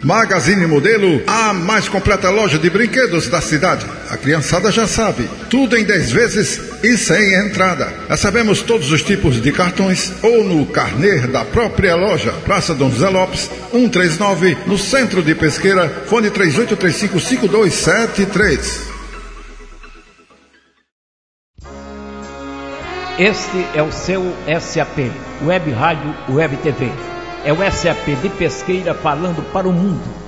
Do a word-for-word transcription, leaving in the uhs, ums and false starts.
Magazine Modelo, a mais completa loja de brinquedos da cidade. A criançada já sabe, tudo em dez vezes e sem entrada. Recebemos todos os tipos de cartões ou no carnê da própria loja. Praça Dom José Lopes, cento e trinta e nove, no centro de Pesqueira. Fone três oito três cinco, cinco dois sete três. Este é o seu S A P, Web Rádio Web T V. É o S A P de Pesqueira falando para o mundo.